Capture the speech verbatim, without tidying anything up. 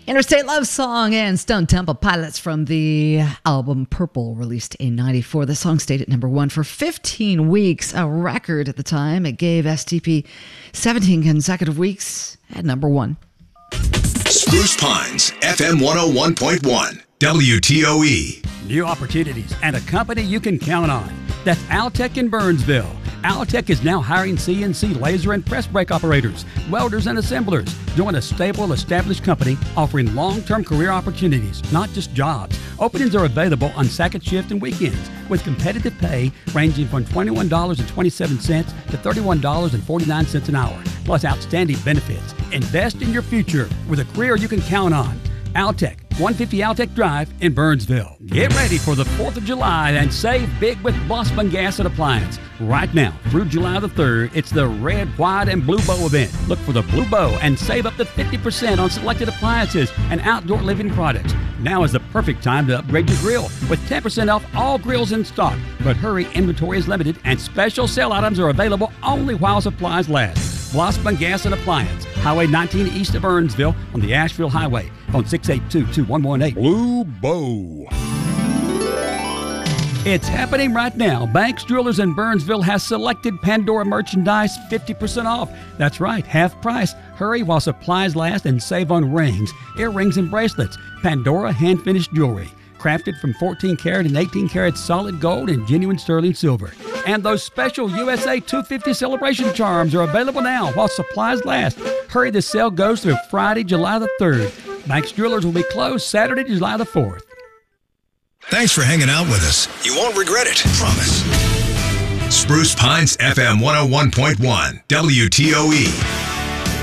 Interstate Love Song and Stone Temple Pilots from the album Purple, released in ninety-four. The song stayed at number one for fifteen weeks, a record at the time. It gave S T P seventeen consecutive weeks at number one. Spruce Pines, F M one oh one point one, W T O E. New opportunities and a company you can count on. That's Altec in Burnsville. Altec is now hiring C N C laser and press brake operators, welders, and assemblers. Join a stable, established company offering long-term career opportunities, not just jobs. Openings are available on second shift and weekends with competitive pay ranging from twenty-one dollars and twenty-seven cents to thirty-one dollars and forty-nine cents an hour, plus outstanding benefits. Invest in your future with a career you can count on. Altec, one fifty Altec Drive in Burnsville. Get ready for the fourth of July and save big with Blossman Gas and Appliance. Right now, through July the third, it's the Red, White, and Blue Bow event. Look for the Blue Bow and save up to fifty percent on selected appliances and outdoor living products. Now is the perfect time to upgrade your grill with ten percent off all grills in stock. But hurry, inventory is limited and special sale items are available only while supplies last. Blossman Gas and Appliance, Highway nineteen east of Burnsville on the Asheville Highway. Phone six eight two, two one one eight. Blue Bow. It's happening right now. Banks Jewelers in Burnsville has selected Pandora merchandise fifty percent off. That's right, half price. Hurry while supplies last and save on rings, earrings, and bracelets. Pandora hand-finished jewelry, crafted from fourteen karat and eighteen karat solid gold and genuine sterling silver. And those special U S A two fifty celebration charms are available now while supplies last. Hurry, the sale goes through Friday, July the third. Banks Jewelers will be closed Saturday, July the fourth. Thanks for hanging out with us. You won't regret it, promise. Spruce Pines, F M one oh one point one, W T O E.